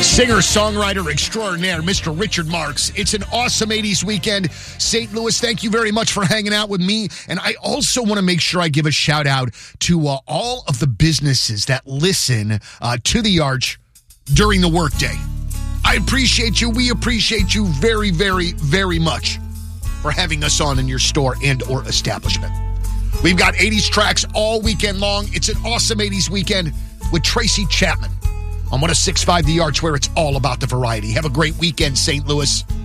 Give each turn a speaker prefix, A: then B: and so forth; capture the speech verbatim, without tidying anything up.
A: Singer-songwriter extraordinaire, Mister Richard Marx. It's an awesome eighties weekend. Saint Louis, thank you very much for hanging out with me. And I also want to make sure I give a shout out to uh, all of the businesses that listen uh, to the Arch during the workday. I appreciate you. We appreciate you very, very, very much for having us on in your store and or establishment. We've got eighties tracks all weekend long. It's an awesome eighties weekend with Tracy Chapman on one oh six point five The Arch, where it's all about the variety. Have a great weekend, Saint Louis.